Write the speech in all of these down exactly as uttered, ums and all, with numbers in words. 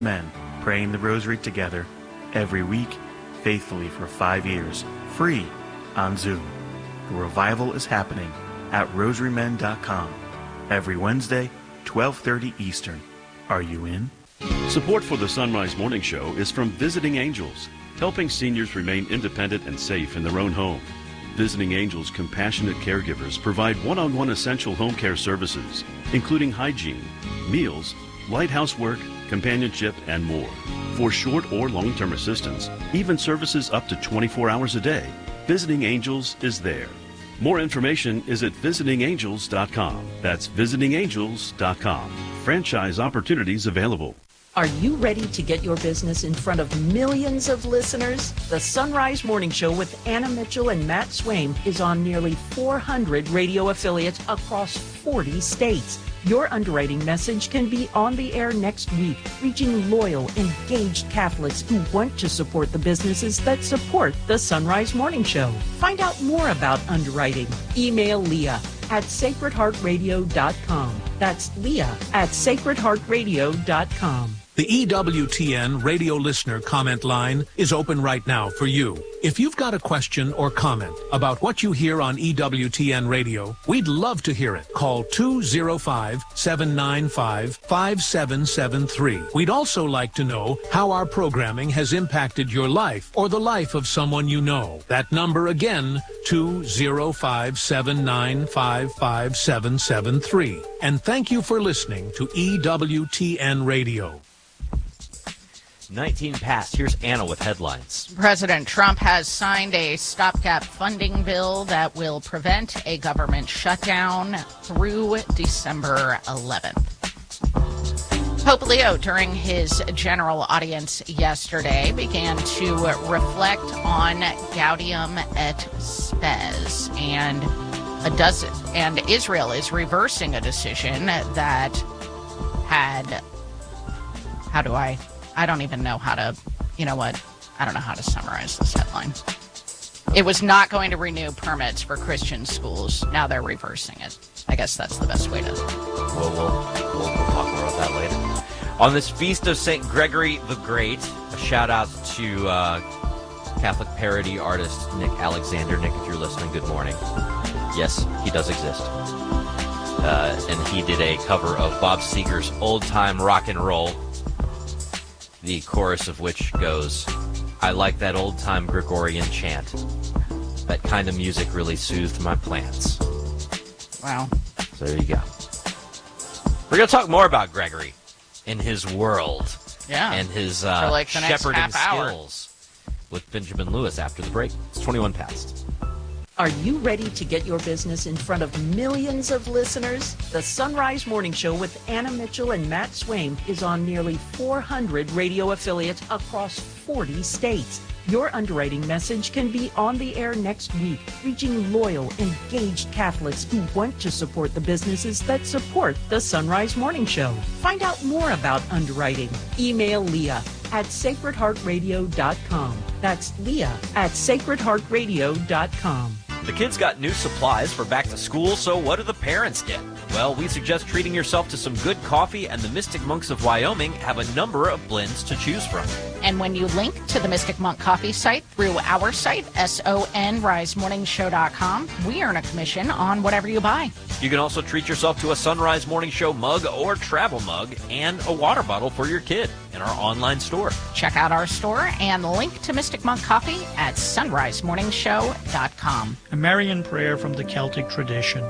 Men praying the rosary together every week, faithfully for five years, free on Zoom. The revival is happening at rosary men dot com every Wednesday, twelve thirty Eastern. Are you in? Support for the Sunrise Morning Show is from Visiting Angels, helping seniors remain independent and safe in their own home. Visiting Angels compassionate caregivers provide one-on-one essential home care services, including hygiene, meals, light housework, companionship, and more. For short or long-term assistance, even services up to twenty-four hours a day, Visiting Angels is there. More information is at visiting angels dot com. That's visiting angels dot com. Franchise opportunities available. Are you ready to get your business in front of millions of listeners? The Sunrise Morning Show with Anna Mitchell and Matt Swaim is on nearly four hundred radio affiliates across forty states. Your underwriting message can be on the air next week, reaching loyal, engaged Catholics who want to support the businesses that support the Sunrise Morning Show. Find out more about underwriting. Email Leah at sacred heart radio dot com. That's Leah at sacred heart radio dot com. The E W T N radio listener comment line is open right now for you. If you've got a question or comment about what you hear on E W T N radio, we'd love to hear it. Call two oh five, seven nine five, five seven seven three. We'd also like to know how our programming has impacted your life or the life of someone you know. That number again, two oh five, seven nine five, five seven seven three. And thank you for listening to E W T N Radio. nineteen past. Here's Anna with headlines. President Trump has signed a stopgap funding bill that will prevent a government shutdown through December eleventh. Pope Leo, during his general audience yesterday, began to reflect on Gaudium et Spes, and a dozen, and Israel is reversing a decision that had, how do I... I don't even know how to, you know what, I don't know how to summarize this headline. It was not going to renew permits for Christian schools. Now they're reversing it. I guess that's the best way to... We'll, we'll, we'll, we'll talk more about that later. On this feast of Saint Gregory the Great, a shout-out to uh, Catholic parody artist Nick Alexander. Nick, if you're listening, good morning. Yes, he does exist. Uh, and he did a cover of Bob Seger's Old Time Rock and Roll, the chorus of which goes, I like that old-time Gregorian chant. That kind of music really soothed my plants. Wow. So there you go. We're going to talk more about Gregory in his world. Yeah. And his uh, like shepherding skills with Benjamin Lewis after the break. It's twenty-one past. Are you ready to get your business in front of millions of listeners? The Sunrise Morning Show with Anna Mitchell and Matt Swaim is on nearly four hundred radio affiliates across forty states. Your underwriting message can be on the air next week, reaching loyal, engaged Catholics who want to support the businesses that support the Sunrise Morning Show. Find out more about underwriting. Email Leah at sacred heart radio dot com. That's Leah at sacred heart radio dot com. The kids got new supplies for back to school, so what do the parents get? Well, we suggest treating yourself to some good coffee, and the Mystic Monks of Wyoming have a number of blends to choose from. And when you link to the Mystic Monk Coffee site through our site, S O N rise morning show dot com, we earn a commission on whatever you buy. You can also treat yourself to a Sunrise Morning Show mug or travel mug and a water bottle for your kid in our online store. Check out our store and link to Mystic Monk Coffee at sunrise morning show dot com. A Marian prayer from the Celtic tradition.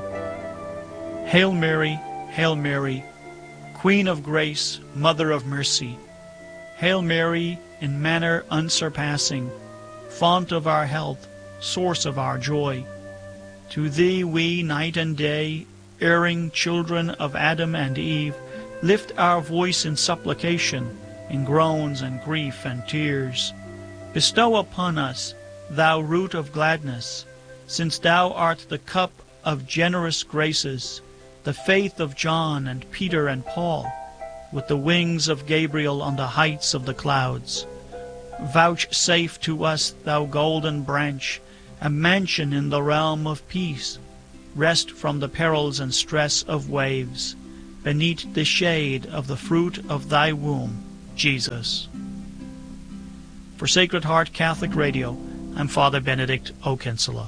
Hail Mary, Hail Mary, Queen of Grace, Mother of Mercy. Hail Mary, in manner unsurpassing, font of our health, source of our joy. To thee we, night and day, erring children of Adam and Eve, lift our voice in supplication, in groans and grief and tears. Bestow upon us, thou root of gladness, since thou art the cup of generous graces, the faith of John and Peter and Paul, with the wings of Gabriel on the heights of the clouds. Vouchsafe to us, thou golden branch, a mansion in the realm of peace, rest from the perils and stress of waves, beneath the shade of the fruit of thy womb, Jesus. For Sacred Heart Catholic Radio, I'm Father Benedict O'Kinsella.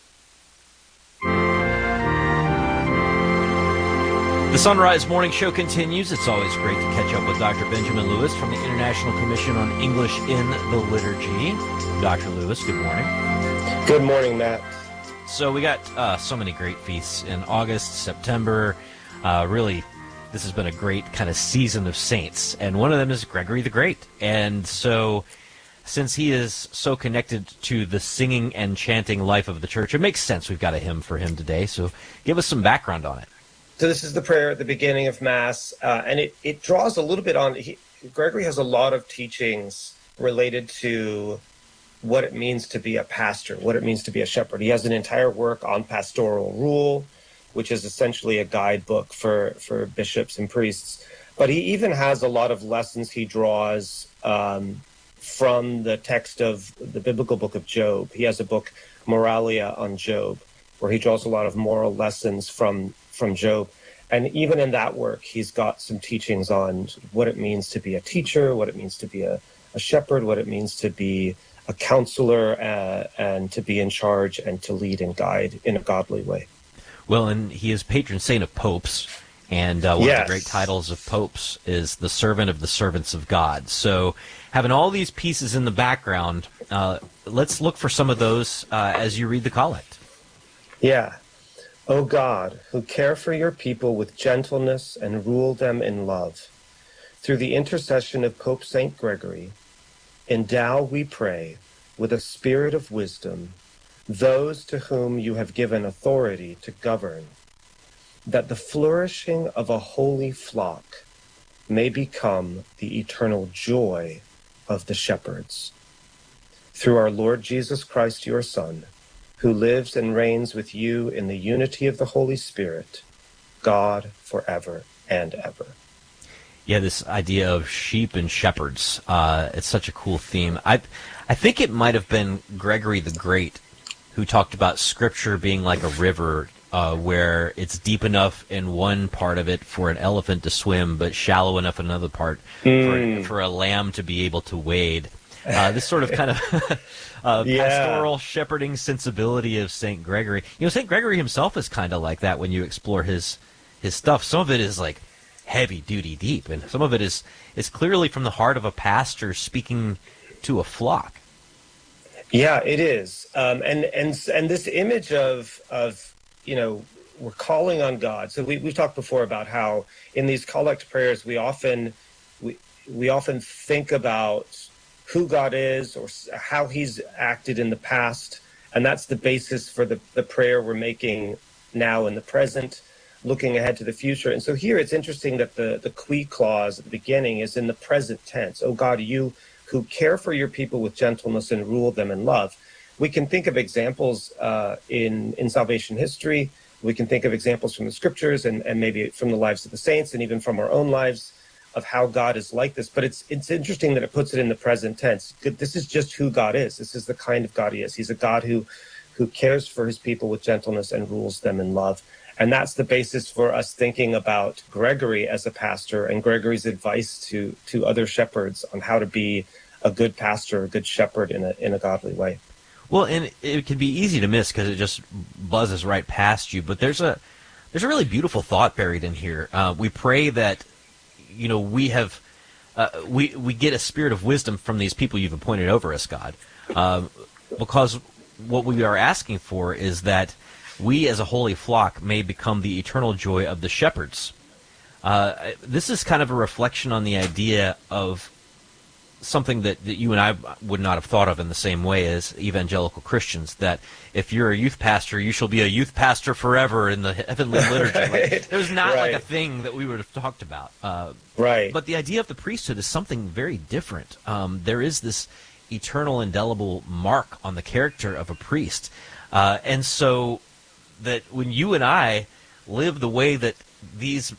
The Sunrise Morning Show continues. It's always great to catch up with Doctor Benjamin Lewis from the International Commission on English in the Liturgy. Doctor Lewis, good morning. Good morning, Matt. So we got uh, so many great feasts in August, September. Uh, really, this has been a great kind of season of saints, and one of them is Gregory the Great. And so, since he is so connected to the singing and chanting life of the Church, it makes sense we've got a hymn for him today. So give us some background on it. So this is the prayer at the beginning of Mass, uh, and it, it draws a little bit on, he, Gregory has a lot of teachings related to what it means to be a pastor, what it means to be a shepherd. He has an entire work on pastoral rule, which is essentially a guidebook for, for bishops and priests. But he even has a lot of lessons he draws um, from the text of the biblical book of Job. He has a book, Moralia, on Job, where he draws a lot of moral lessons from from Job. And even in that work, he's got some teachings on what it means to be a teacher, what it means to be a, a shepherd, what it means to be a counselor, uh, and to be in charge and to lead and guide in a godly way. Well, and he is patron saint of popes, and uh, one yes. of the great titles of popes is the servant of the servants of God. So having all these pieces in the background, uh, let's look for some of those uh, as you read the collect. Yeah. O God, who care for your people with gentleness and rule them in love, through the intercession of Pope Saint Gregory, endow, we pray, with a spirit of wisdom those to whom you have given authority to govern, that the flourishing of a holy flock may become the eternal joy of the shepherds. Through our Lord Jesus Christ, your Son, who lives and reigns with you in the unity of the Holy Spirit, God forever and ever. Yeah, this idea of sheep and shepherds, uh, it's such a cool theme. I, I think it might have been Gregory the Great who talked about Scripture being like a river uh, where it's deep enough in one part of it for an elephant to swim, but shallow enough in another part mm. for, for a lamb to be able to wade. Uh, this sort of kind of uh, yeah. pastoral shepherding sensibility of Saint Gregory. You know, Saint Gregory himself is kind of like that when you explore his his stuff. Some of it is like heavy duty deep, and some of it is is clearly from the heart of a pastor speaking to a flock. Yeah, it is, um, and and and this image of of you know we're calling on God. So we we've talked before about how in these collect prayers we often we we often think about who God is or how he's acted in the past. And that's the basis for the, the prayer we're making now in the present, looking ahead to the future. And so here it's interesting that the, the qui clause at the beginning is in the present tense. Oh God, you who care for your people with gentleness and rule them in love. We can think of examples uh, in, in salvation history. We can think of examples from the scriptures and, and maybe from the lives of the saints and even from our own lives of how God is like this, but it's it's interesting that it puts it in the present tense. This is just who God is. This is the kind of God he is. He's a God who who cares for his people with gentleness and rules them in love. And that's the basis for us thinking about Gregory as a pastor and Gregory's advice to to other shepherds on how to be a good pastor, a good shepherd in a in a godly way. Well, and it can be easy to miss because it just buzzes right past you, but there's a there's a really beautiful thought buried in here. Uh, we pray that you know, we have, uh, we we get a spirit of wisdom from these people you've appointed over us, God, um, because what we are asking for is that we as a holy flock may become the eternal joy of the shepherds. Uh, this is kind of a reflection on the idea of something that, that you and I would not have thought of in the same way as evangelical Christians, that if you're a youth pastor, you shall be a youth pastor forever in the heavenly liturgy. Right. Like, there's not right. like a thing that we would have talked about. Uh, right. But the idea of the priesthood is something very different. Um, there is this eternal indelible mark on the character of a priest. Uh, and so that when you and I live the way that these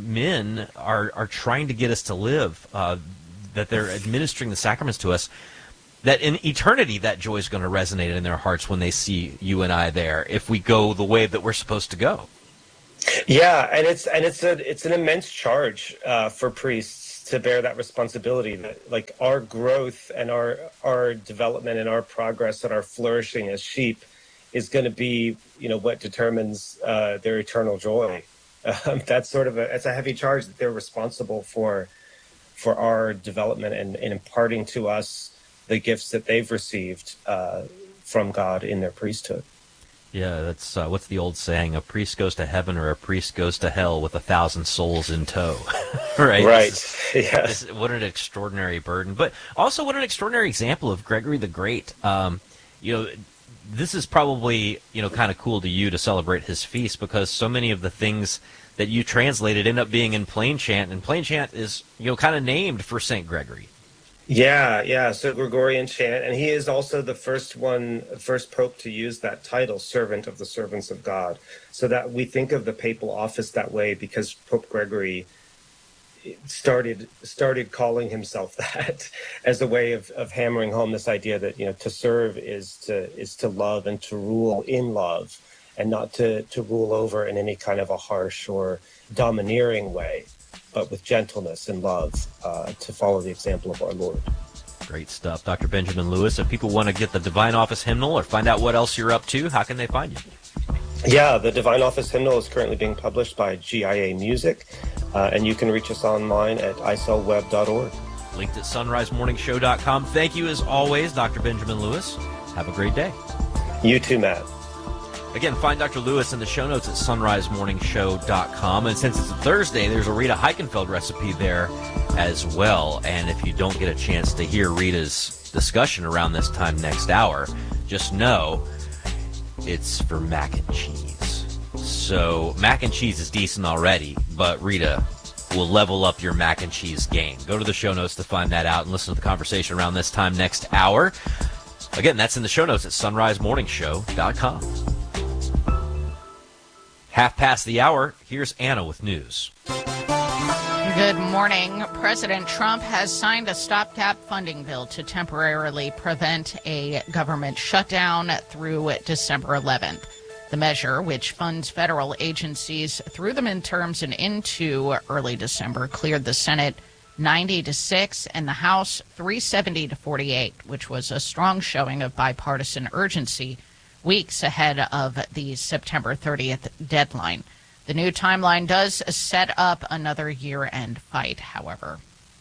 men are, are trying to get us to live, uh, that they're administering the sacraments to us, that in eternity that joy is going to resonate in their hearts when they see you and I there, if we go the way that we're supposed to go. Yeah, and it's and it's a it's an immense charge uh, for priests to bear that responsibility, that like our growth and our our development and our progress and our flourishing as sheep is going to be, you know, what determines uh, their eternal joy. Um, that's sort of a, it's a heavy charge that they're responsible for, for our development and, and imparting to us the gifts that they've received uh, from God in their priesthood. Yeah, that's uh, what's the old saying? A priest goes to heaven or a priest goes to hell with a thousand souls in tow. Right. Right. This is, yes. this, what an extraordinary burden, but also what an extraordinary example of Gregory the Great. Um, you know, this is probably, you know, kind of cool to you to celebrate his feast, because so many of the things that you translated end up being in plain chant, and plain chant is, you know, kind of named for Saint Gregory. Yeah, yeah. So Gregorian chant, and he is also the first one, first pope to use that title, servant of the servants of God. So that we think of the papal office that way because Pope Gregory started started calling himself that as a way of, of hammering home this idea that, you know, to serve is to is to love and to rule in love, and not to to rule over in any kind of a harsh or domineering way, but with gentleness and love, uh, to follow the example of our Lord. Great stuff. Doctor Benjamin Lewis, if people want to get the Divine Office Hymnal or find out what else you're up to, how can they find you? Yeah, the Divine Office Hymnal is currently being published by G I A Music, uh, and you can reach us online at i s e l web dot org. Linked at sunrise morning show dot com. Thank you, as always, Doctor Benjamin Lewis. Have a great day. You too, Matt. Again, find Doctor Lewis in the show notes at sunrise morning show dot com. And since it's a Thursday, there's a Rita Heichenfeld recipe there as well. And if you don't get a chance to hear Rita's discussion around this time next hour, just know it's for mac and cheese. So mac and cheese is decent already, but Rita will level up your mac and cheese game. Go to the show notes to find that out and listen to the conversation around this time next hour. Again, that's in the show notes at sunrise morning show dot com. Half past the hour, here's Anna with news. Good morning. President Trump has signed a stopgap funding bill to temporarily prevent a government shutdown through December eleventh. The measure, which funds federal agencies through the midterms and into early December, cleared the Senate ninety to six and the House three seventy to forty-eight, which was a strong showing of bipartisan urgency weeks ahead of the September thirtieth deadline. The new timeline does set up another year-end fight, however.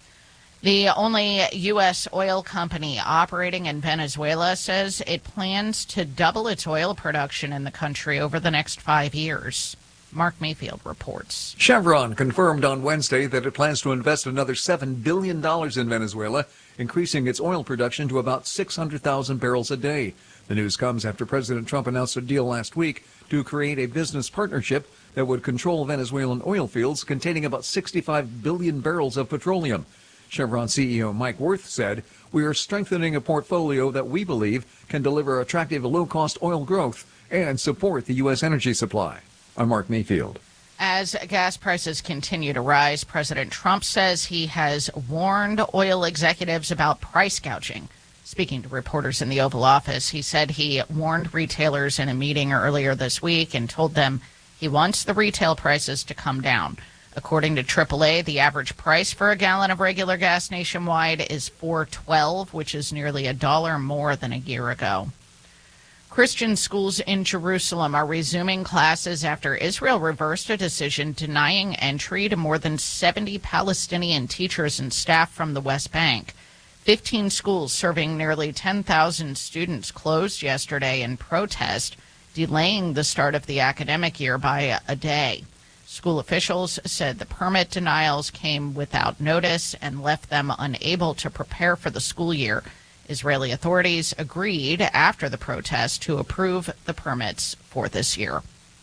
The only U S oil company operating in Venezuela says it plans to double its oil production in the country over the next five years. Mark Mayfield reports. Chevron confirmed on Wednesday that it plans to invest another seven billion dollars in Venezuela, increasing its oil production to about six hundred thousand barrels a day. The news comes after President Trump announced a deal last week to create a business partnership that would control Venezuelan oil fields containing about sixty-five billion barrels of petroleum. Chevron C E O Mike Wirth said, "We are strengthening a portfolio that we believe can deliver attractive low-cost oil growth and support the U S energy supply." I'm Mark Mayfield. As gas prices continue to rise, President Trump says he has warned oil executives about price gouging. Speaking to reporters in the Oval Office, he said he warned retailers in a meeting earlier this week and told them he wants the retail prices to come down. According to triple A, the average price for a gallon of regular gas nationwide is four twelve, which is nearly a dollar more than a year ago. Christian schools in Jerusalem are resuming classes after Israel reversed a decision denying entry to more than seventy Palestinian teachers and staff from the West Bank. Fifteen schools serving nearly ten thousand students closed yesterday in protest, delaying the start of the academic year by a day. School officials said the permit denials came without notice and left them unable to prepare for the school year. Israeli authorities agreed after the protest to approve the permits for this year.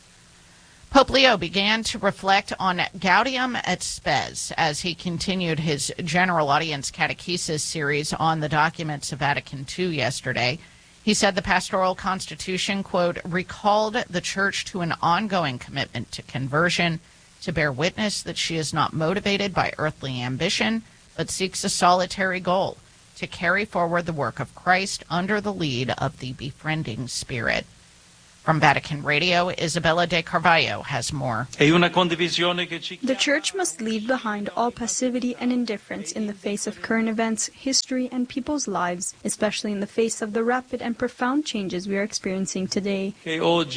Pope Leo began to reflect on Gaudium et Spes as he continued his general audience catechesis series on the documents of Vatican Two yesterday. He said the pastoral constitution, quote, recalled the church to an ongoing commitment to conversion, to bear witness that she is not motivated by earthly ambition, but seeks a solitary goal, to carry forward the work of Christ under the lead of the befriending Spirit. From Vatican Radio, Isabella de Carvalho has more. The Church must leave behind all passivity and indifference in the face of current events, history, and people's lives, especially in the face of the rapid and profound changes we are experiencing today. He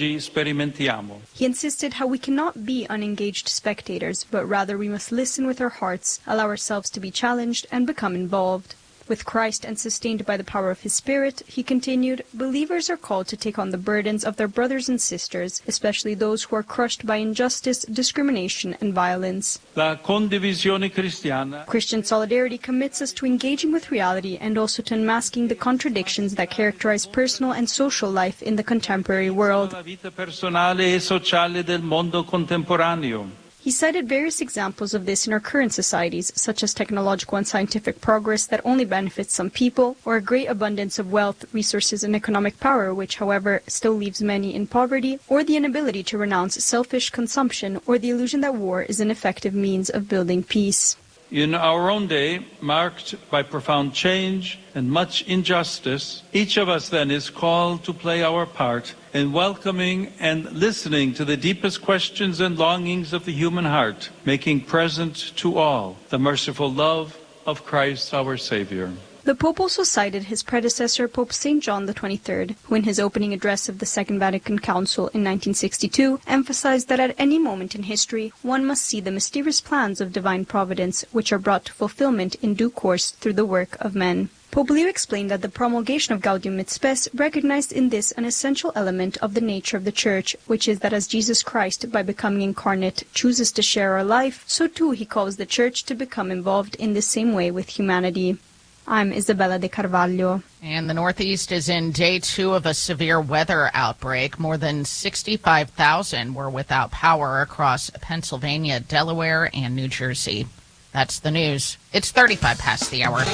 insisted how we cannot be unengaged spectators, but rather we must listen with our hearts, allow ourselves to be challenged, and become involved. With Christ and sustained by the power of His Spirit, he continued, believers are called to take on the burdens of their brothers and sisters, especially those who are crushed by injustice, discrimination, and violence. La condivisione cristiana. Christian solidarity commits us to engaging with reality and also to unmasking the contradictions that characterize personal and social life in the contemporary world. La vita personale e sociale del mondo contemporaneo. He cited various examples of this in our current societies, such as technological and scientific progress that only benefits some people, or a great abundance of wealth, resources, and economic power, which, however, still leaves many in poverty, or the inability to renounce selfish consumption, or the illusion that war is an effective means of building peace. In our own day, marked by profound change and much injustice, each of us then is called to play our part in welcoming and listening to the deepest questions and longings of the human heart, making present to all the merciful love of Christ our Savior. The Pope also cited his predecessor, Pope Saint John the twenty-third, who in his opening address of the Second Vatican Council in nineteen sixty-two emphasized that at any moment in history one must see the mysterious plans of divine providence, which are brought to fulfillment in due course through the work of men. Pope Leo explained that the promulgation of Gaudium et Spes recognized in this an essential element of the nature of the Church, which is that as Jesus Christ, by becoming incarnate, chooses to share our life, so too he calls the Church to become involved in the same way with humanity. I'm Isabella de Carvalho. And the Northeast is in day two of a severe weather outbreak. More than sixty-five thousand were without power across Pennsylvania, Delaware, and New Jersey. That's the news. It's thirty-five past the hour.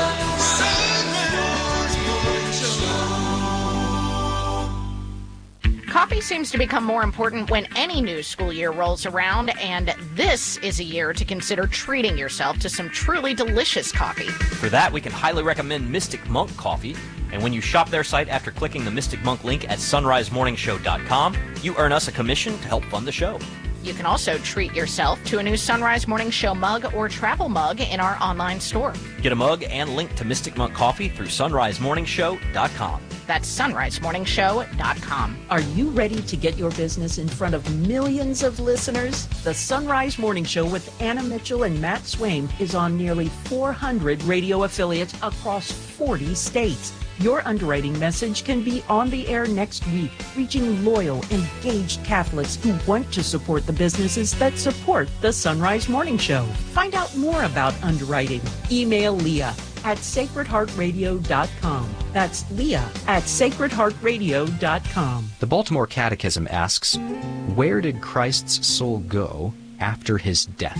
Coffee seems to become more important when any new school year rolls around, and this is a year to consider treating yourself to some truly delicious coffee. For that, we can highly recommend Mystic Monk Coffee. And when you shop their site after clicking the Mystic Monk link at sunrise morning show dot com, you earn us a commission to help fund the show. You can also treat yourself to a new Sunrise Morning Show mug or travel mug in our online store. Get a mug and link to Mystic Monk Coffee through sunrise morning show dot com. That's sunrise morning show dot com. Are you ready to get your business in front of millions of listeners? The Sunrise Morning Show with Anna Mitchell and Matt Swaim is on nearly four hundred radio affiliates across forty states. Your underwriting message can be on the air next week, reaching loyal, engaged Catholics who want to support the businesses that support the Sunrise Morning Show. Find out more about underwriting. Email Leah at sacred heart radio dot com. That's Leah at sacred heart radio dot com. The Baltimore Catechism asks, where did Christ's soul go after his death?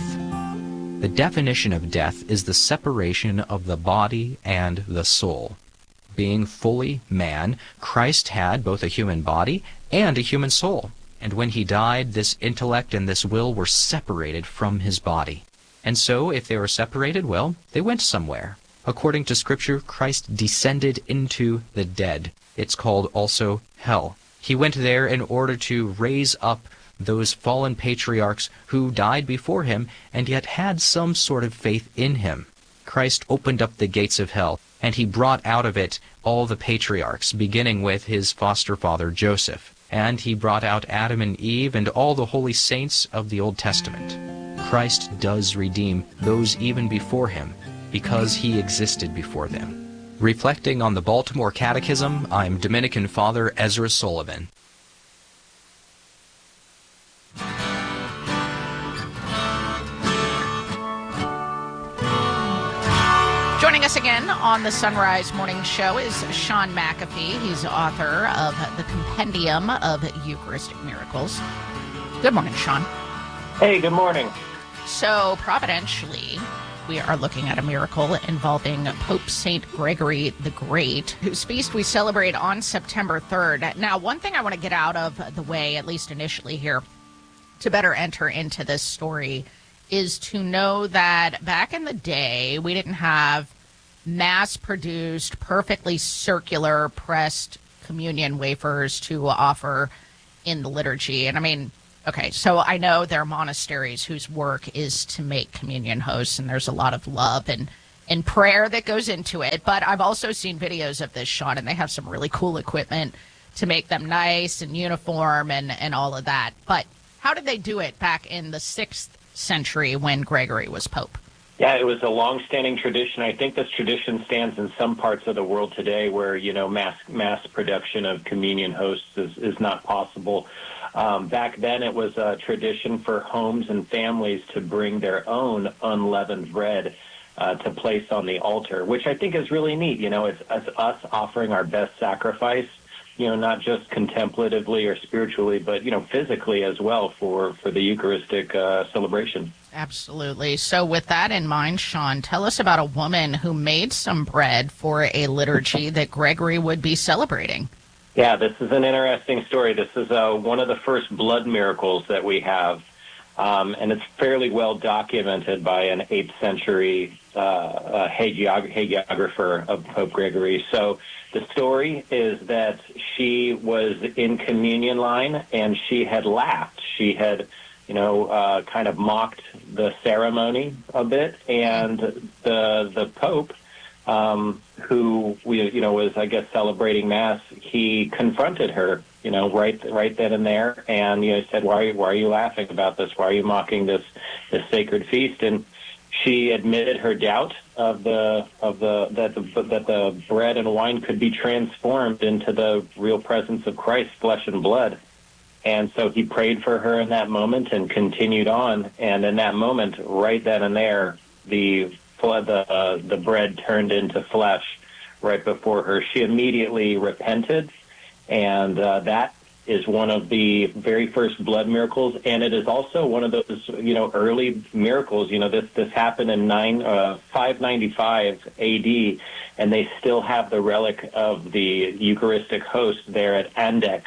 The definition of death is the separation of the body and the soul. Being fully man, Christ had both a human body and a human soul. And when he died, this intellect and this will were separated from his body. And so, if they were separated, well, they went somewhere. According to Scripture, Christ descended into the dead. It's called also hell. He went there in order to raise up those fallen patriarchs who died before him and yet had some sort of faith in him. Christ opened up the gates of hell, and he brought out of it all the patriarchs, beginning with his foster father Joseph. And he brought out Adam and Eve and all the holy saints of the Old Testament. Christ does redeem those even before him, because he existed before them. Reflecting on the Baltimore Catechism, I'm Dominican Father Ezra Sullivan. Joining us again on the Sunrise Morning Show is Sean McAfee. He's author of the Compendium of Eucharistic Miracles. Good morning, Sean. Hey, good morning. So, providentially, we are looking at a miracle involving Pope Saint Gregory the Great, whose feast we celebrate on September third. Now, one thing I want to get out of the way, at least initially here, to better enter into this story, is to know that back in the day, we didn't have mass-produced, perfectly circular pressed communion wafers to offer in the liturgy. And I mean, okay, so I know there are monasteries whose work is to make communion hosts, and there's a lot of love and, and prayer that goes into it. But I've also seen videos of this, Sean, and they have some really cool equipment to make them nice and uniform and, and all of that. But how did they do it back in the sixth century when Gregory was Pope? Yeah, it was a long-standing tradition. I think this tradition stands in some parts of the world today where, you know, mass mass production of communion hosts is, is not possible. Um, back then, it was a tradition for homes and families to bring their own unleavened bread uh, to place on the altar, which I think is really neat. You know, it's, it's us offering our best sacrifice, you know, not just contemplatively or spiritually, but, you know, physically as well for, for the Eucharistic uh, celebration. Absolutely. So with that in mind, Sean, tell us about a woman who made some bread for a liturgy that Gregory would be celebrating. Yeah, this is an interesting story. This is uh, one of the first blood miracles that we have, um, and it's fairly well documented by an eighth century uh, uh, hagiog- hagiographer of Pope Gregory. So the story is that she was in communion line, and she had laughed. She had you know, uh, kind of mocked the ceremony a bit, and the the Pope, um, who we, you know, was I guess celebrating Mass, he confronted her, you know, right right then and there, and you know, said, "Why are you, why are you laughing about this? Why are you mocking this this sacred feast?" And she admitted her doubt of the of the that the that the bread and wine could be transformed into the real presence of Christ, flesh and blood. And so he prayed for her in that moment and continued on. And in that moment, right then and there, the the uh, the bread turned into flesh right before her. She immediately repented, and uh, that is one of the very first blood miracles. And it is also one of those, you know, early miracles. You know, this this happened in nine uh, five ninety-five A D, and they still have the relic of the Eucharistic host there at Andechs.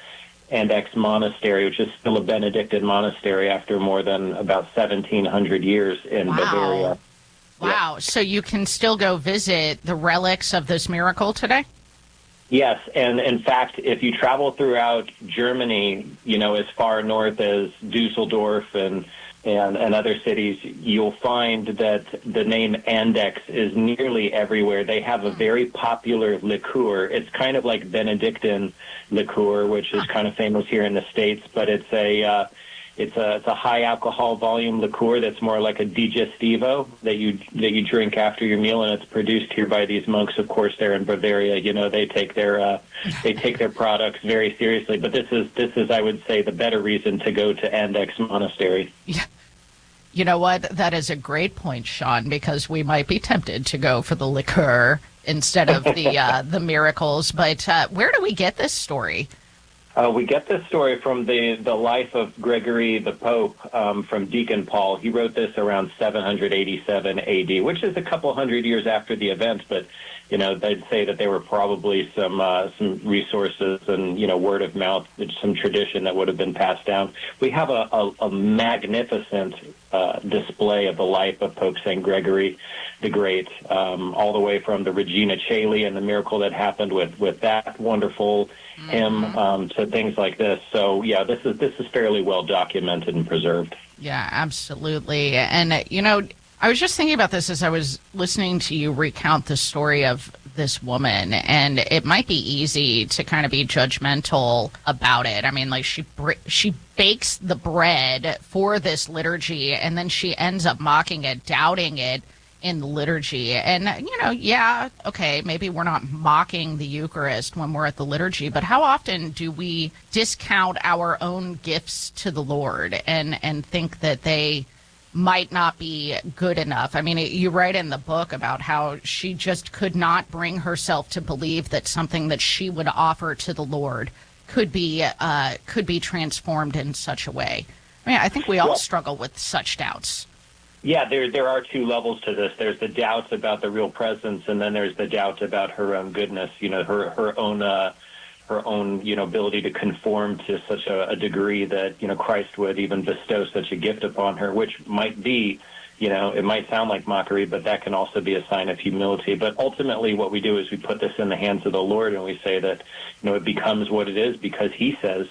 Andechs Monastery, which is still a Benedictine monastery after more than about seventeen hundred years in wow. Bavaria. Wow. Yeah. So you can still go visit the relics of this miracle today? Yes. And in fact, if you travel throughout Germany, you know, as far north as Dusseldorf and and, and other cities, you'll find that the name Andechs is nearly everywhere. They have a very popular liqueur. It's kind of like Benedictine liqueur, which is kind of famous here in the States, but it's a uh, it's a it's a high alcohol volume liqueur that's more like a digestivo that you that you drink after your meal, and it's produced here by these monks. Of course, they're in Bavaria. You know, they take their uh, they take their products very seriously. But this is this is I would say the better reason to go to Andechs Monastery. Yeah. You know what? That is a great point, Sean, because we might be tempted to go for the liqueur instead of the uh, the miracles. But uh, where do we get this story? Uh, we get this story from the, the life of Gregory the Pope, um, from Deacon Paul. He wrote this around seven eighty-seven A D, which is a couple hundred years after the event, but you know, they'd say that there were probably some uh, some resources and, you know, word of mouth, some tradition that would have been passed down. We have a, a, a magnificent uh, display of the life of Pope Saint Gregory the Great, um, all the way from the Regina Caeli and the miracle that happened with, with that wonderful mm-hmm. hymn um, to things like this. So, yeah, this is this is fairly well documented and preserved. Yeah, absolutely. And, you know, I was just thinking about this as I was listening to you recount the story of this woman, and it might be easy to kind of be judgmental about it. I mean, like she she bakes the bread for this liturgy, and then she ends up mocking it, doubting it in the liturgy. And, you know, yeah, okay, maybe we're not mocking the Eucharist when we're at the liturgy, but how often do we discount our own gifts to the Lord and, and think that they might not be good enough? I mean, you write in the book about how she just could not bring herself to believe that something that she would offer to the Lord could be uh, could be transformed in such a way. I mean, I think we all well, struggle with such doubts. Yeah, there there are two levels to this. There's the doubts about the real presence, and then there's the doubt about her own goodness. You know, her her own. Uh, her own, you know, ability to conform to such a, a degree that, you know, Christ would even bestow such a gift upon her, which might be, you know, it might sound like mockery, but that can also be a sign of humility. But ultimately what we do is we put this in the hands of the Lord, and we say that, you know, it becomes what it is because he says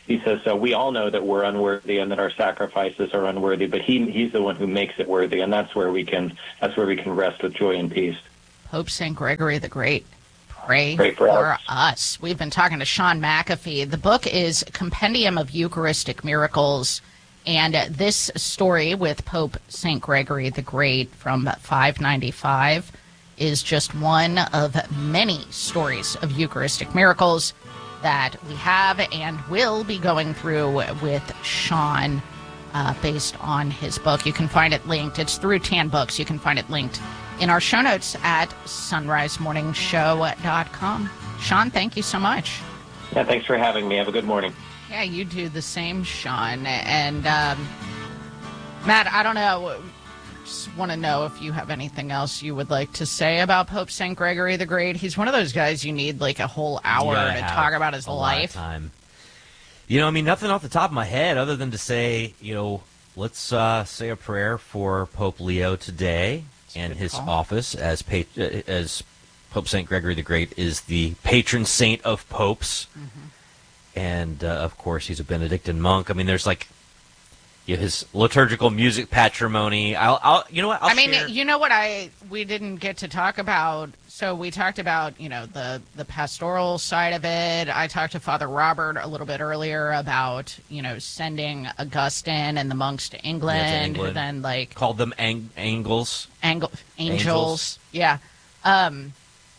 he says, so we all know that we're unworthy and that our sacrifices are unworthy, but he he's the one who makes it worthy, and that's where we can that's where we can rest with joy and peace. Pope Saint Gregory the Great, pray, pray for, for us. us. We've been talking to Sean McAfee. The book is Compendium of Eucharistic Miracles, and this story with Pope Saint Gregory the Great from five ninety-five is just one of many stories of Eucharistic miracles that we have and will be going through with Sean uh, based on his book. You can find it linked. It's through Tan Books. You can find it linked in our show notes at sunrise morning show dot com. Sean, thank you so much. Yeah, thanks for having me. Have a good morning. Yeah, you do the same, Sean. And um, Matt, I don't know. Just want to know if you have anything else you would like to say about Pope Saint Gregory the Great. He's one of those guys you need like a whole hour to talk about his a life. Lot of time. You know, I mean, nothing off the top of my head other than to say, you know, let's uh, say a prayer for Pope Leo today and his call. office as pa- as Pope Saint Gregory the Great is the patron saint of popes. Mm-hmm. And, uh, of course, he's a Benedictine monk. I mean, there's like you know, his liturgical music patrimony. I'll, I'll you know what? I'll I mean, share. you know what I we didn't get to talk about. So we talked about, you know, the the pastoral side of it. I talked to Father Robert a little bit earlier about, you know, sending Augustine and the monks to England, Yeah, to England. who then like Called them ang- angles. Angel, angels. Angels. Yeah. Um,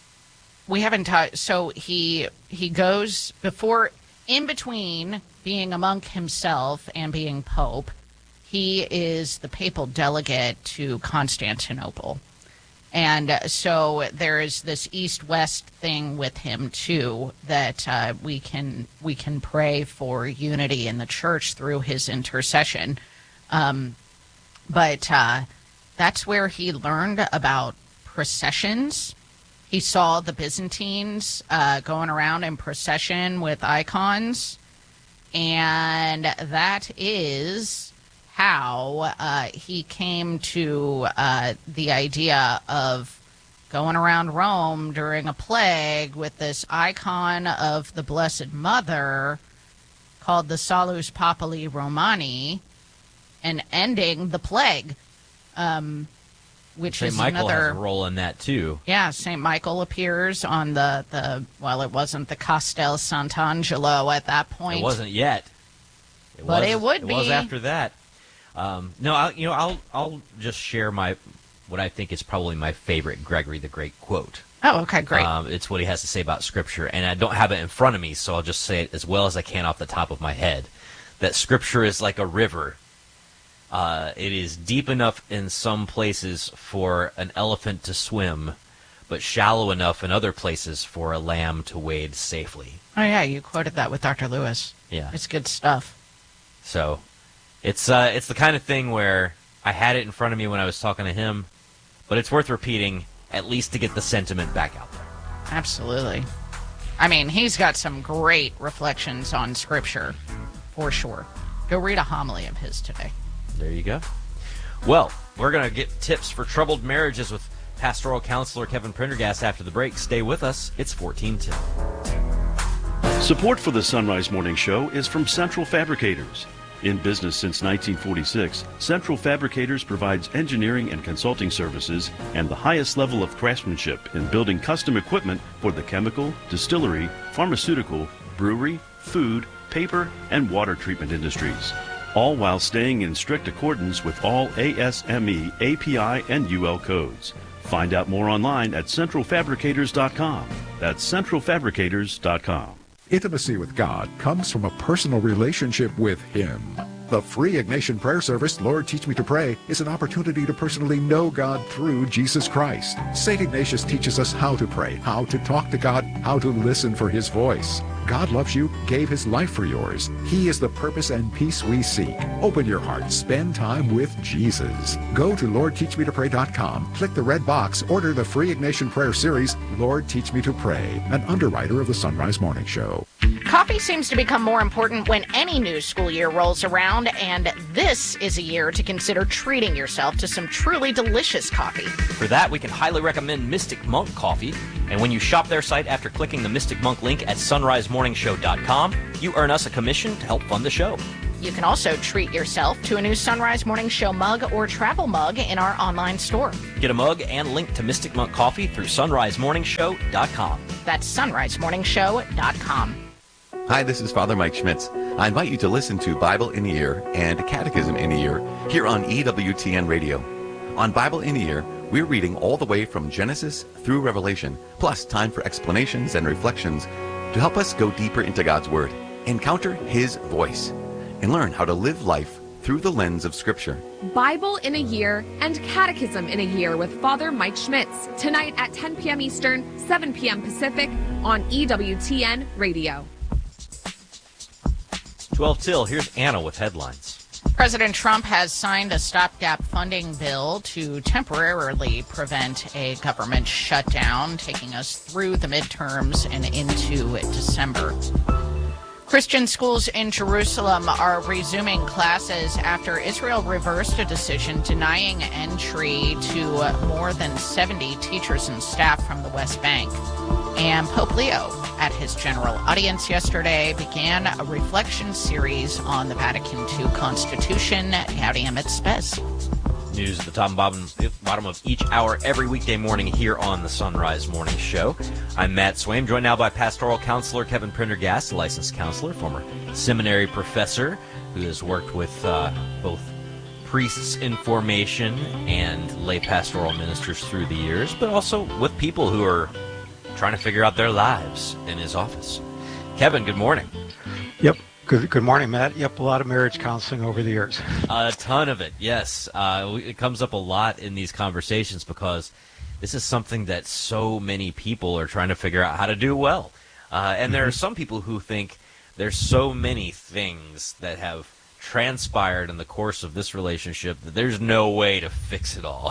we haven't talked. So he he goes before, in between being a monk himself and being pope, he is the papal delegate to Constantinople. And uh, so there is this east-west thing with him too, that uh, we can we can pray for unity in the church through his intercession. Um, but uh, that's where he learned about processions. He saw the Byzantines uh, going around in procession with icons, and that is how uh, he came to uh, the idea of going around Rome during a plague with this icon of the Blessed Mother called the Salus Populi Romani and ending the plague, um, which Saint is Michael another... has a role in that, too. Yeah, Saint Michael appears on the, the well, it wasn't the Castel Sant'Angelo at that point. It wasn't yet. It But was, it would It was be. after that. Um, no, I, you know, I'll I'll just share my what I think is probably my favorite Gregory the Great quote. Oh, okay, great. Um, it's what he has to say about Scripture, and I don't have it in front of me, so I'll just say it as well as I can off the top of my head. That Scripture is like a river. Uh, it is deep enough in some places for an elephant to swim, but shallow enough in other places for a lamb to wade safely. Oh, yeah, you quoted that with Doctor Lewis. Yeah. It's good stuff. So it's uh, it's the kind of thing where I had it in front of me when I was talking to him, but it's worth repeating at least to get the sentiment back out there. Absolutely. I mean, he's got some great reflections on Scripture, for sure. Go read a homily of his today. There you go. Well, we're going to get tips for troubled marriages with pastoral counselor Kevin Prendergast after the break. Stay with us. It's fourteen ten. Support for the Sunrise Morning Show is from Central Fabricators. In business since nineteen forty-six, Central Fabricators provides engineering and consulting services and the highest level of craftsmanship in building custom equipment for the chemical, distillery, pharmaceutical, brewery, food, paper, and water treatment industries, all while staying in strict accordance with all A S M E, A P I, and U L codes. Find out more online at central fabricators dot com. That's central fabricators dot com. Intimacy with God comes from a personal relationship with Him. The free Ignatian prayer service, Lord Teach Me to Pray, is an opportunity to personally know God through Jesus Christ. Saint Ignatius teaches us how to pray, how to talk to God, how to listen for His voice. God loves you, gave His life for yours. He is the purpose and peace we seek. Open your heart, spend time with Jesus. Go to lord teach me to pray dot com, click the red box, order the free Ignatian prayer series, Lord Teach Me to Pray, an underwriter of the Sunrise Morning Show. Coffee seems to become more important when any new school year rolls around, and this is a year to consider treating yourself to some truly delicious coffee. For that, we can highly recommend Mystic Monk Coffee. And when you shop their site after clicking the Mystic Monk link at sunrise morning show dot com, you earn us a commission to help fund the show. You can also treat yourself to a new Sunrise Morning Show mug or travel mug in our online store. Get a mug and link to Mystic Monk Coffee through sunrise morning show dot com. That's sunrise morning show dot com. Hi, this is Father Mike Schmitz. I invite you to listen to Bible in a Year and Catechism in a Year here on E W T N Radio. On Bible in a Year, we're reading all the way from Genesis through Revelation, plus time for explanations and reflections to help us go deeper into God's Word, encounter His voice, and learn how to live life through the lens of Scripture. Bible in a Year and Catechism in a Year with Father Mike Schmitz, tonight at ten p.m. Eastern, seven p.m. Pacific on E W T N Radio. twelve till, here's Anna with headlines. President Trump has signed a stopgap funding bill to temporarily prevent a government shutdown, taking us through the midterms and into December. Christian schools in Jerusalem are resuming classes after Israel reversed a decision denying entry to more than seventy teachers and staff from the West Bank. And Pope Leo, at his general audience yesterday, began a reflection series on the Vatican two Constitution, Gaudium et Spes. News at the top and bottom, bottom of each hour every weekday morning here on the Sunrise Morning Show. I'm Matt Swaim, joined now by pastoral counselor Kevin Prendergast, a licensed counselor, former seminary professor who has worked with uh, both priests in formation and lay pastoral ministers through the years, but also with people who are trying to figure out their lives in his office. Kevin, good morning. Yep. Good, good morning, Matt. Yep, a lot of marriage counseling over the years. A ton of it, yes. Uh, it comes up a lot in these conversations because this is something that so many people are trying to figure out how to do well. Uh, and there are some people who think there's so many things that have transpired in the course of this relationship that there's no way to fix it all.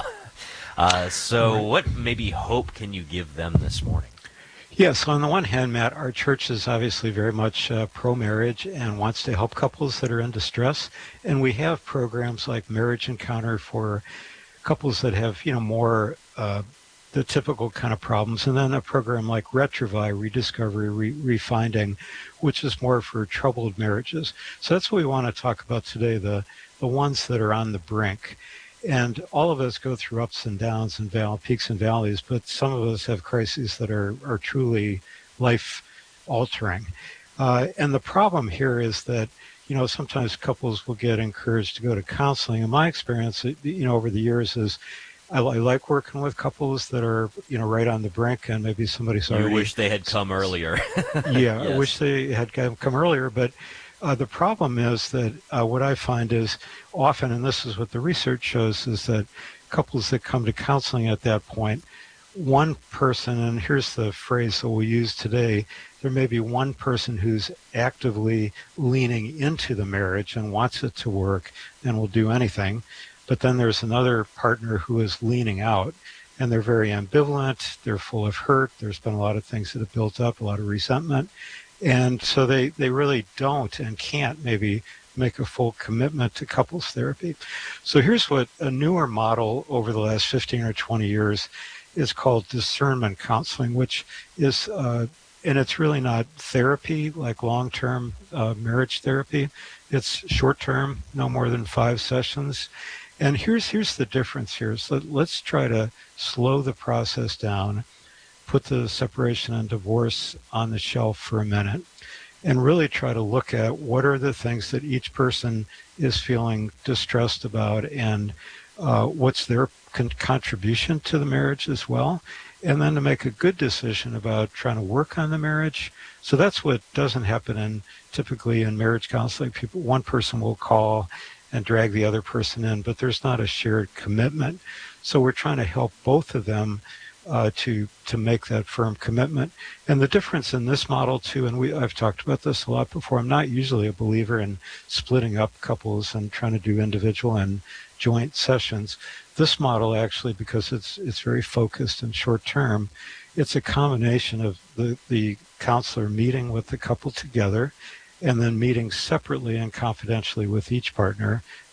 Uh, so what maybe hope can you give them this morning? Yes, on the one hand, Matt, our church is obviously very much uh, pro-marriage and wants to help couples that are in distress. And we have programs like Marriage Encounter for couples that have, you know, more uh, the typical kind of problems. And then a program like Retrovi, Rediscovery, Re- Refinding, which is more for troubled marriages. So that's what we want to talk about today, the, the ones that are on the brink. And all of us go through ups and downs and val- peaks and valleys, but some of us have crises that are, are truly life-altering. Uh, and the problem here is that, you know, sometimes couples will get encouraged to go to counseling. In my experience, you know, over the years is I, I like working with couples that are, you know, right on the brink, and maybe somebody's already... You wish they had come earlier. Yeah, Yes. I wish they had come earlier, but... Uh, the problem is that uh, what I find is often, and this is what the research shows, is that couples that come to counseling at that point, one person, and here's the phrase that we use today, there may be one person who's actively leaning into the marriage and wants it to work and will do anything, but then there's another partner who is leaning out, and they're very ambivalent, they're full of hurt, there's been a lot of things that have built up, a lot of resentment. And so they, they really don't and can't maybe make a full commitment to couples therapy. So here's what a newer model over the last fifteen or twenty years is called discernment counseling, which is, uh, and it's really not therapy like long-term uh, marriage therapy. It's short-term, no more than five sessions. And here's here's the difference here. So let's try to slow the process down, put the separation and divorce on the shelf for a minute, and really try to look at what are the things that each person is feeling distressed about, and uh, what's their con- contribution to the marriage as well, and then to make a good decision about trying to work on the marriage. So that's what doesn't happen in typically in marriage counseling. People, one person will call and drag the other person in, but there's not a shared commitment. So we're trying to help both of them Uh, to to make that firm commitment. And the difference in this model too, and we I've talked about this a lot before, I'm not usually a believer in splitting up couples and trying to do individual and joint sessions. This model actually, because it's it's very focused and short term, it's a combination of the, the counselor meeting with the couple together and then meeting separately and confidentially with each partner,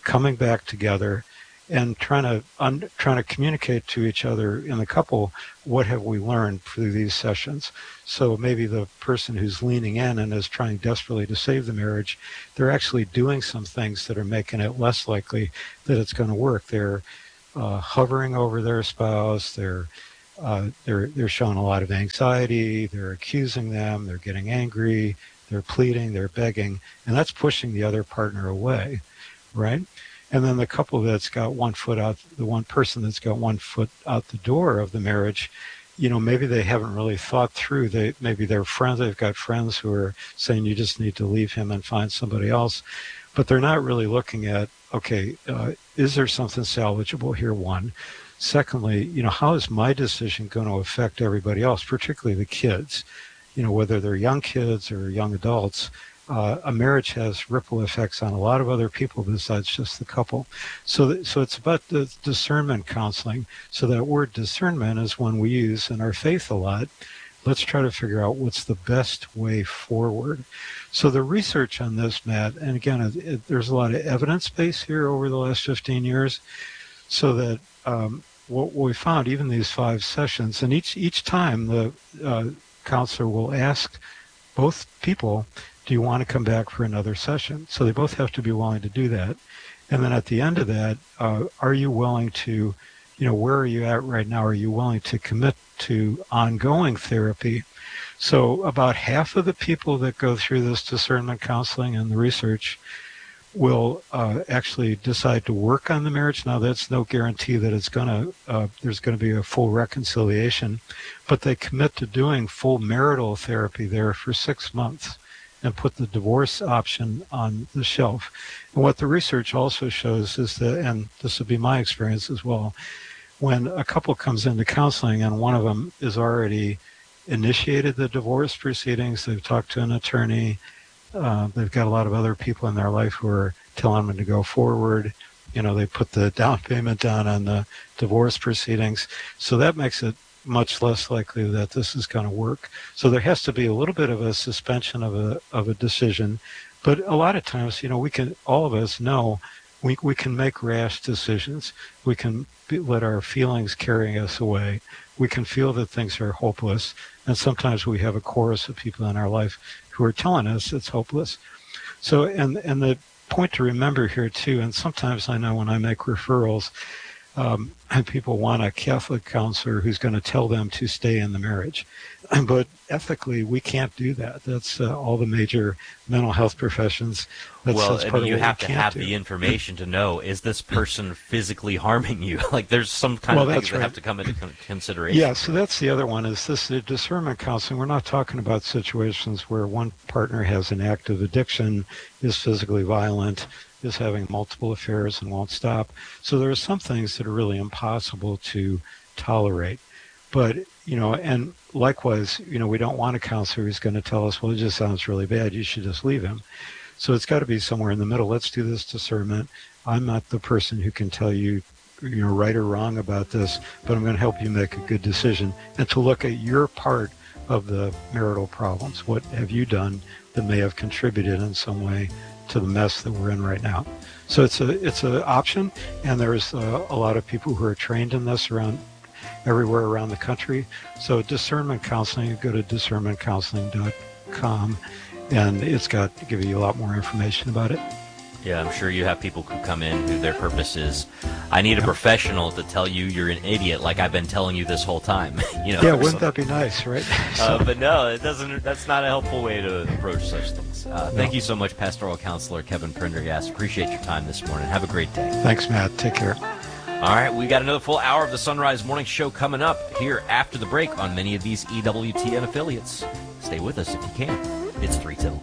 coming back together and trying to un, trying to communicate to each other in the couple, what have we learned through these sessions? So maybe the person who's leaning in and is trying desperately to save the marriage, they're actually doing some things that are making it less likely that it's going to work. They're uh, hovering over their spouse. They're uh, they're they're showing a lot of anxiety. They're accusing them. They're getting angry. They're pleading. They're begging, and that's pushing the other partner away, right? And then the couple that's got one foot out, the one person that's got one foot out the door of the marriage, you know, maybe they haven't really thought through. They maybe they're friends. They've got friends who are saying you just need to leave him and find somebody else, but they're not really looking at, okay, uh, is there something salvageable here? One. Secondly, you know, how is my decision going to affect everybody else, particularly the kids? You know, whether they're young kids or young adults. Uh, a marriage has ripple effects on a lot of other people besides just the couple. So th- so it's about the discernment counseling. So that word discernment is one we use in our faith a lot. Let's try to figure out what's the best way forward. So the research on this, Matt, and again, it, it, there's a lot of evidence base here over the last fifteen years, so that um, what we found, even these five sessions, and each, each time the uh, counselor will ask both people, do you want to come back for another session? So they both have to be willing to do that. And then at the end of that, uh, are you willing to, you know, where are you at right now? Are you willing to commit to ongoing therapy? So about half of the people that go through this discernment counseling and the research will uh, actually decide to work on the marriage. Now, that's no guarantee that it's going to, uh, there's going to be a full reconciliation, but they commit to doing full marital therapy there for six months. And put the divorce option on the shelf. And what the research also shows is that, and this would be my experience as well, when a couple comes into counseling and one of them is already initiated the divorce proceedings, they've talked to an attorney, uh, they've got a lot of other people in their life who are telling them to go forward, you know, they put the down payment down on the divorce proceedings. So that makes it much less likely that this is going to work. So there has to be a little bit of a suspension of a of a decision. But a lot of times, you know, we can, all of us know, we we can make rash decisions. We can be, let our feelings carry us away. We can feel that things are hopeless. And sometimes we have a chorus of people in our life who are telling us it's hopeless. So, and, and the point to remember here too, and sometimes I know when I make referrals, Um, and people want a Catholic counselor who's going to tell them to stay in the marriage. But ethically, we can't do that. That's uh, all the major mental health professions. That's, well, that's I part mean, of you what have we to can't have do. the information to know, is this person physically harming you? Like, there's some kind Well, of things that's that right. have to come into con- consideration. Yeah, so that's the other one, is this the discernment counseling. We're not talking about situations where one partner has an active addiction, is physically violent, is having multiple affairs and won't stop. So there are some things that are really impossible to tolerate. But, you know, and likewise, you know, we don't want a counselor who's going to tell us, well, it just sounds really bad, you should just leave him. So it's got to be somewhere in the middle. Let's do this discernment. I'm not the person who can tell you, you know, right or wrong about this, but I'm going to help you make a good decision, and to look at your part of the marital problems. What have you done that may have contributed in some way to the mess that we're in right now? So it's a it's an option, and there's a, a lot of people who are trained in this around everywhere around the country. So discernment counseling, you go to discernment counseling dot com, and it's got to give you a lot more information about it. Yeah, I'm sure you have people who come in who their purpose is, I need a professional to tell you you're an idiot, like I've been telling you this whole time. you know. Yeah, wouldn't that be nice, right? uh, but no, it doesn't. That's not a helpful way to approach such things. Uh, No. Thank you so much, Pastoral Counselor Kevin Prendergast. Appreciate your time this morning. Have a great day. Thanks, Matt. Take care. All right, we got another full hour of the Sunrise Morning Show coming up here after the break on many of these E W T N affiliates. Stay with us if you can. It's three till.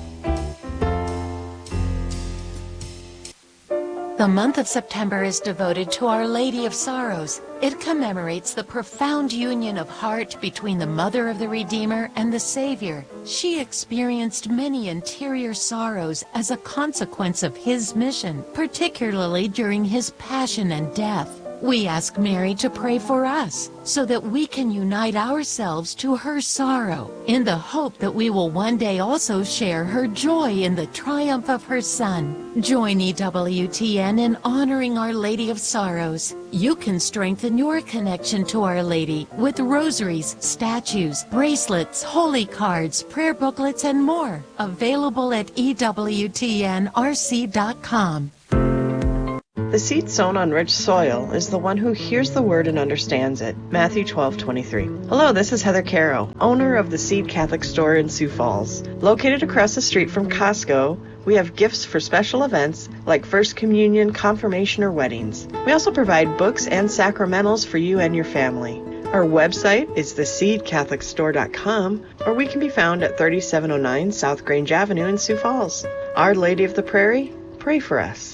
The month of September is devoted to Our Lady of Sorrows. It commemorates the profound union of heart between the Mother of the Redeemer and the Savior. She experienced many interior sorrows as a consequence of his mission, particularly during his passion and death. We ask Mary to pray for us so that we can unite ourselves to her sorrow in the hope that we will one day also share her joy in the triumph of her Son. Join E W T N in honoring Our Lady of Sorrows. You can strengthen your connection to Our Lady with rosaries, statues, bracelets, holy cards, prayer booklets, and more. Available at E W T N R C dot com. The seed sown on rich soil is the one who hears the word and understands it. Matthew twelve twenty-three. Hello, this is Heather Caro, owner of the Seed Catholic Store in Sioux Falls. Located across the street from Costco, we have gifts for special events like First Communion, confirmation, or weddings. We also provide books and sacramentals for you and your family. Our website is the seed catholic store dot com, or we can be found at thirty-seven oh nine South Grange Avenue in Sioux Falls. Our Lady of the Prairie, pray for us.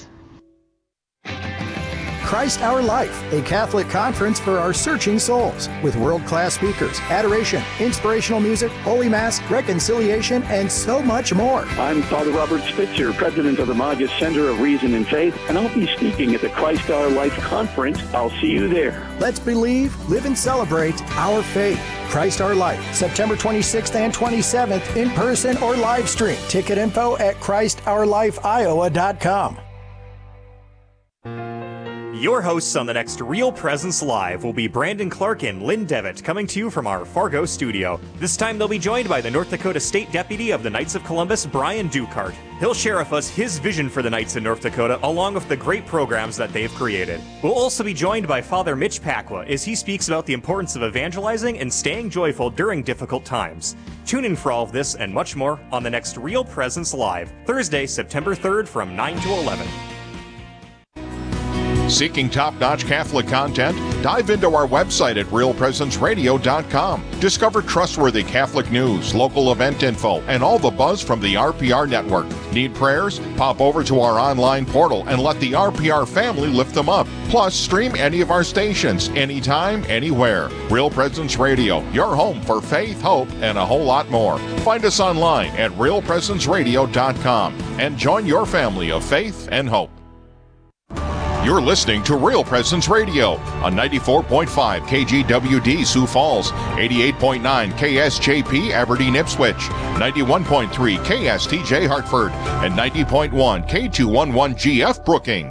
Christ Our Life, a Catholic conference for our searching souls, with world-class speakers, adoration, inspirational music, Holy Mass, reconciliation, and so much more. I'm Father Robert Spitzer, president of the Magus Center of Reason and Faith, and I'll be speaking at the Christ Our Life conference. I'll see you there. Let's believe, live, and celebrate our faith. Christ Our Life, September twenty-sixth and twenty-seventh, in person or live stream. Ticket info at Christ Our Life Iowa dot com. Your hosts on the next Real Presence Live will be Brandon Clark and Lynn Devitt, coming to you from our Fargo studio. This time they'll be joined by the North Dakota State Deputy of the Knights of Columbus, Brian Dukart. He'll share with us his vision for the Knights in North Dakota, along with the great programs that they've created. We'll also be joined by Father Mitch Pacwa as he speaks about the importance of evangelizing and staying joyful during difficult times. Tune in for all of this and much more on the next Real Presence Live, Thursday, September third from nine to eleven. Seeking top-notch Catholic content? Dive into our website at real presence radio dot com. Discover trustworthy Catholic news, local event info, and all the buzz from the R P R network. Need prayers? Pop over to our online portal and let the R P R family lift them up. Plus, stream any of our stations, anytime, anywhere. Real Presence Radio, your home for faith, hope, and a whole lot more. Find us online at real presence radio dot com and join your family of faith and hope. You're listening to Real Presence Radio on ninety-four point five K G W D Sioux Falls, eighty-eight point nine K S J P Aberdeen Ipswich, ninety-one point three K S T J Hartford, and ninety point one K two eleven G F Brookings.